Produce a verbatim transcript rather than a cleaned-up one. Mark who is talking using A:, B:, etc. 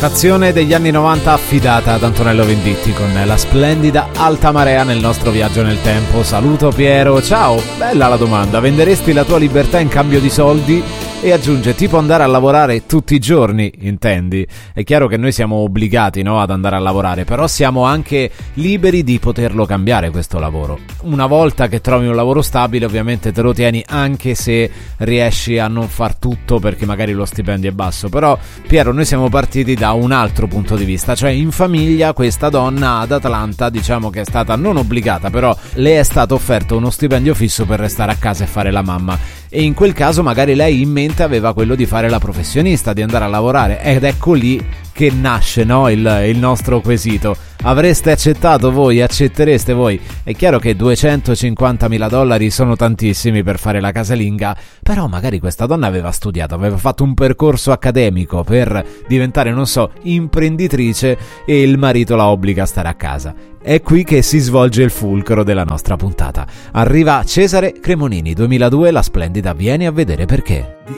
A: Interpretazione degli anni novanta affidata ad Antonello Venditti con la splendida Alta Marea nel nostro viaggio nel tempo. Saluto Piero, ciao. Bella la domanda, venderesti la tua libertà in cambio di soldi? E aggiunge, tipo andare a lavorare tutti i giorni, intendi? È chiaro che noi siamo obbligati, no, ad andare a lavorare, però siamo anche liberi di poterlo cambiare questo lavoro. Una volta che trovi un lavoro stabile, ovviamente te lo tieni, anche se riesci a non far tutto perché magari lo stipendio è basso. Però Piero, noi siamo partiti da un altro punto di vista, cioè in famiglia questa donna ad Atlanta, diciamo che è stata non obbligata, però le è stato offerto uno stipendio fisso per restare a casa e fare la mamma. E in quel caso magari lei in mente aveva quello di fare la professionista, di andare a lavorare, ed ecco lì che nasce, no, il, il nostro quesito. Avreste accettato voi? Accettereste voi? È chiaro che duecentocinquantamila dollari sono tantissimi per fare la casalinga, però magari questa donna aveva studiato, aveva fatto un percorso accademico per diventare, non so, imprenditrice, e il marito la obbliga a stare a casa. È qui che si svolge il fulcro della nostra puntata. Arriva Cesare Cremonini, duemiladue, la splendida Vieni a vedere perché.